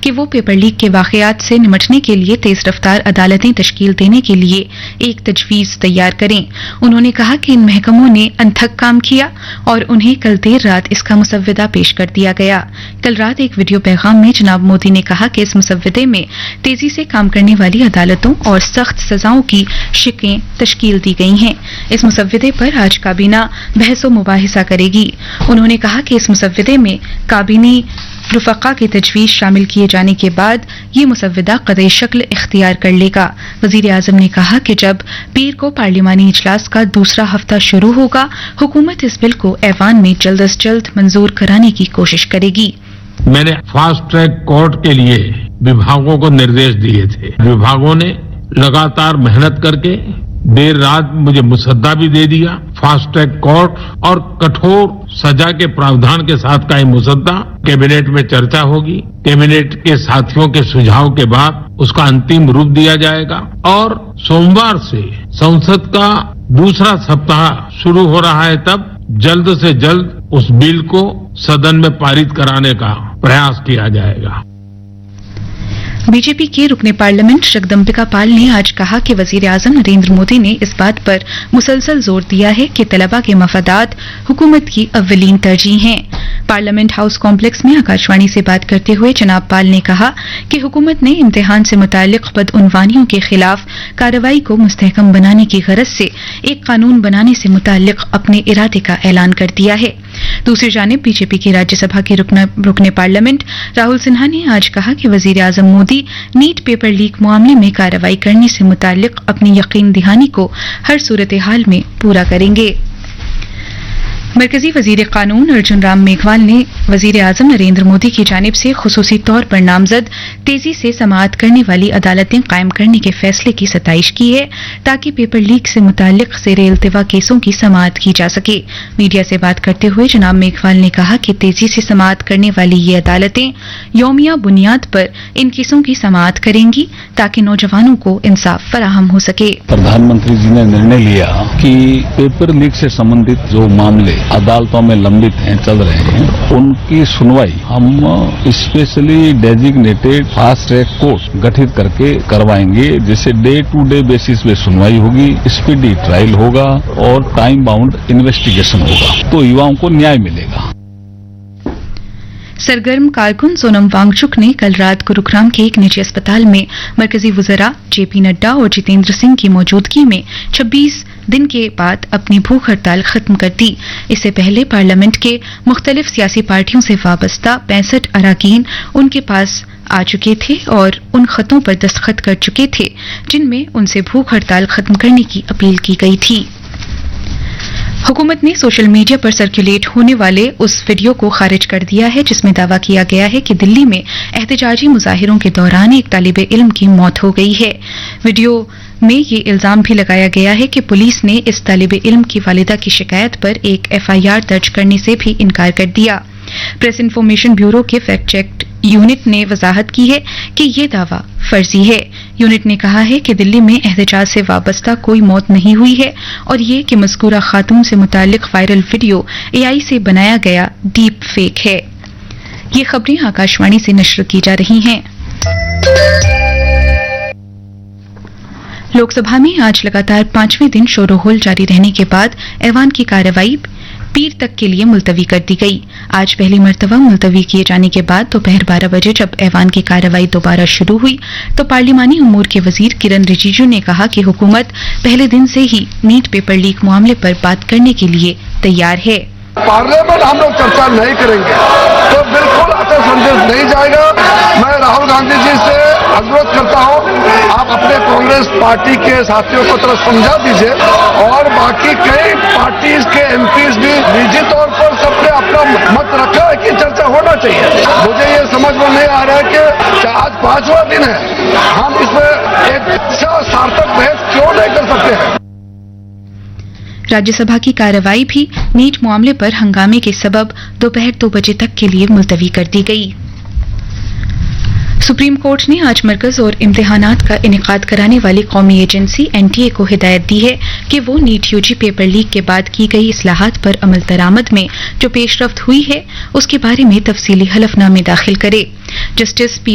कि वो paper leak के वाकयात से निपटने के लिए तेज रफ्तार अदालतें तश्कील देने के लिए एक तजवीज तैयार करें। उन्होंने कहा कि इन महकमों ने अनथक काम किया और उन्हें कल देर रात इसका मुसव्वदा पेश कर दिया गया। कल रात एक वीडियो पैगाम में जनाब मोदी ने कहा कि इस मुसव्वदे में तेजी से काम करने वाली अदालतों और सख्त सजाओं की शिकें तश्कील दी गई हैं। इस मुसव्वदे पर आज काबीना बहस व मुबाहिसा करेगी। उन्होंने कहा कि इस मुसव्वदे में काबीनी रुफका की तजवीज शामिल किए जाने के बाद ये मुसव्वदा कतई शक्ल इख्तियार कर लेगा। वजीर आजम ने कहा कि जब पीर को पार्लिमानी इजलास का दूसरा हफ्ता शुरू होगा, हुकूमत इस बिल को ऐवान में जल्द अज जल्द मंजूर कराने की कोशिश करेगी। मैंने फास्ट ट्रैक कोर्ट के लिए विभागों को निर्देश दिए थे। विभागों ने लगातार मेहनत करके देर रात मुझे मुसद्दा भी दे दिया। फास्ट ट्रैक कोर्ट और कठोर सजा के प्रावधान के साथ का ये मुसद्दा कैबिनेट में चर्चा होगी। कैबिनेट के साथियों के सुझाव के बाद उसका अंतिम रूप दिया जाएगा और सोमवार से संसद का दूसरा सप्ताह शुरू हो रहा है, तब जल्द से जल्द उस बिल को सदन में पारित कराने का प्रयास किया जाएगा। बीजेपी के रुकने पार्लियामेंट जगदम्बिका पाल ने आज कहा कि वजीर आजम नरेंद्र मोदी ने इस बात पर मुसलसल जोर दिया है कि तलबा के मफादात हुकूमत की अव्वलीन तरजीह हैं। पार्लियामेंट हाउस कॉम्प्लेक्स में आकाशवाणी से बात करते हुए जनाब पाल ने कहा कि हुकूमत ने इम्तिहान से मुताल्लिक बदउनवानियों के खिलाफ कार्रवाई को मुस्तहकम बनाने की गरज से एक कानून बनाने से मुताल्लिक अपने इरादे का ऐलान कर दिया है। दूसरी जानिब बीजेपी की राज्यसभा के रुकने पार्लियामेंट राहुल सिन्हा ने आज कहा कि वजीर आजम मोदी नीट पेपर लीक मामले में कार्रवाई करने से मुताल्लिक अपनी यकीन दहानी को हर सूरत हाल में पूरा करेंगे। मरकजी वजीर कानून अर्जुन राम मेघवाल ने वजीर आजम नरेंद्र मोदी की जानिब से खुसूसी तौर पर नामजद तेजी से समाअत करने वाली अदालतें कायम करने के फैसले की सताइश की है ताकि पेपर लीक से मुताल्लिक ज़ेरे इल्तिवा केसों की समाअत की जा सके। मीडिया से बात करते हुए जनाब मेघवाल ने कहा कि तेजी से समाअत करने वाली ये अदालतें यौमिया बुनियाद पर इन केसों की समाअत करेंगी ताकि नौजवानों को इंसाफ फराहम हो सके। प्रधानमंत्री जी ने निर्णय लिया कि पेपर लीक से संबंधित जो मामले अदालतों में लंबित हैं, चल रहे हैं, उनकी सुनवाई हम specially designated fast track court गठित करके करवाएंगे, जिससे डे टू डे बेसिस पे सुनवाई होगी, स्पीडी ट्रायल होगा और टाइम बाउंड इन्वेस्टिगेशन होगा, तो युवाओं को न्याय मिलेगा। सरगर्म कारकुन सोनम वांगचुक ने कल रात गुरुग्राम के एक निजी अस्पताल में मरकजी वज़रा जेपी नड्डा और जितेंद्र सिंह की मौजूदगी में 26 दिन के बाद अपनी भूख हड़ताल खत्म कर दी। इससे पहले पार्लियामेंट के मुख्तलिफ सियासी पार्टियों से वाबस्ता 65 अरकान उनके पास आ चुके थे और उन खतों पर दस्तखत कर चुके थे जिनमें उनसे भूख हड़ताल खत्म करने की अपील की गई थी। हुकूमत ने सोशल मीडिया पर सर्कुलेट होने वाले उस वीडियो को खारिज कर दिया है जिसमें दावा किया गया है कि दिल्ली में एहतजाजी मुजाहिरों के दौरान एक तालिबे इल्म की मौत हो गई है। वीडियो में ये इल्जाम भी लगाया गया है कि पुलिस ने इस तालिबे इल्म की वालिदा की शिकायत पर एक FIR दर्ज करने से भी इनकार कर दिया। प्रेस इन्फॉर्मेशन ब्यूरो के फैक्ट चेक यूनिट ने वजाहत की है कि ये दावा फर्जी है। यूनिट ने कहा है कि दिल्ली में एहतजाज से वाबस्ता कोई मौत नहीं हुई है और ये कि मज़कूरा खातून से मुताल्लिक वायरल वीडियो AI से बनाया गया डीप फेक है। ये खबरें आकाशवाणी से नश्र की जा रही हैं। लोकसभा में आज लगातार 5वें दिन शोरोगुल जारी रहने के बाद ऐवान की कार्रवाई पीर तक के लिए मुलतवी कर दी गई। आज पहली मर्तबा मुलतवी किए जाने के बाद दोपहर 12 बजे जब ऐवान की कार्रवाई दोबारा शुरू हुई तो पार्लिमानी उमूर के वजीर किरण रिजिजू ने कहा कि हुकूमत पहले दिन से ही नीट पेपर लीक मामले पर बात करने के लिए तैयार है। पार्लियामेंट हम लोग चर्चा नहीं करेंगे तो बिल्कुल अच्छा संदेश नहीं जाएगा। मैं राहुल गांधी जी से अनुरोध करता हूं, आप अपने कांग्रेस पार्टी के साथियों को थोड़ा समझा दीजिए और बाकी कई पार्टीज के MPs भी निजी तौर पर सबने अपना मत रखा है कि चर्चा होना चाहिए। मुझे ये समझ में नहीं आ रहा है कि आज 5वां दिन है, हम इसमें एक सार्थक बहस क्यों नहीं कर सकते हैं। राज्यसभा की कार्रवाई भी नीट मामले पर हंगामे के सबब दोपहर 2 बजे तक के लिए मुलतवी कर दी गई। सुप्रीम कोर्ट ने आज मरकज और इम्तिहानात का इनेकाद कराने वाली कौमी एजेंसी NTA को हिदायत दी है कि वो नीट UG पेपर लीक के बाद की गई इस्लाहात पर अमल दरामद में जो पेशरफ्त हुई है उसके बारे में तफसीली हलफनामे दाखिल करे। जस्टिस